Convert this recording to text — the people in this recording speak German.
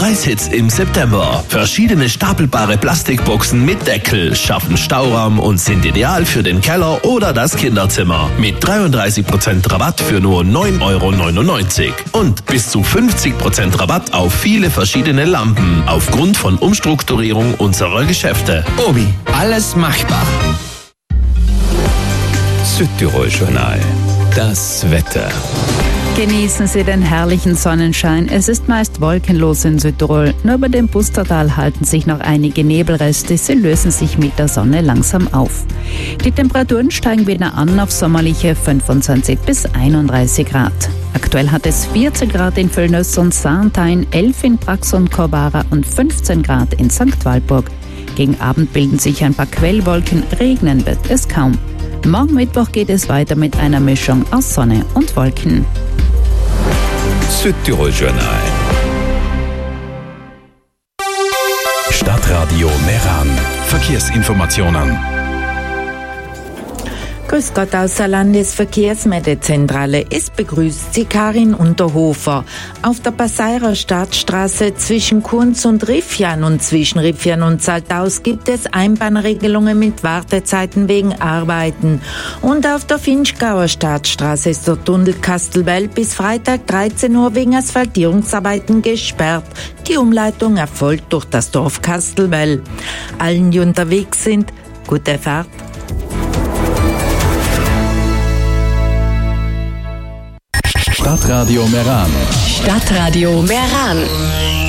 Preishits im September. Verschiedene stapelbare Plastikboxen mit Deckel schaffen Stauraum und sind ideal für den Keller oder das Kinderzimmer. Mit 33% Rabatt für nur 9,99 € und bis zu 50% Rabatt auf viele verschiedene Lampen aufgrund von Umstrukturierung unserer Geschäfte. Obi, alles machbar. Südtirol-Journal. Das Wetter. Genießen Sie den herrlichen Sonnenschein. Es ist meist wolkenlos in Südtirol. Nur über dem Pustertal halten sich noch einige Nebelreste. Sie lösen sich mit der Sonne langsam auf. Die Temperaturen steigen wieder an auf sommerliche 25 bis 31 Grad. Aktuell hat es 14 Grad in Völlnöss und Sarnthein, 11 in Brax und Korbara und 15 Grad in St. Walburg. Gegen Abend bilden sich ein paar Quellwolken, regnen wird es kaum. Morgen Mittwoch geht es weiter mit einer Mischung aus Sonne und Wolken. Südtirol-Journal. Stadtradio Meran. Verkehrsinformationen. Grüß Gott aus der Landesverkehrsmeldezentrale. Es begrüßt Sie Karin Unterhofer. Auf der Passeirer Stadtstraße zwischen Kunz und Riffian und zwischen Riffian und Saltaus gibt es Einbahnregelungen mit Wartezeiten wegen Arbeiten. Und auf der Finchgauer Stadtstraße ist der Tunnel Kastelbell bis Freitag 13 Uhr wegen Asphaltierungsarbeiten gesperrt. Die Umleitung erfolgt durch das Dorf Kastelbell. Allen, die unterwegs sind, gute Fahrt. Stadtradio Meran. Stadtradio Meran.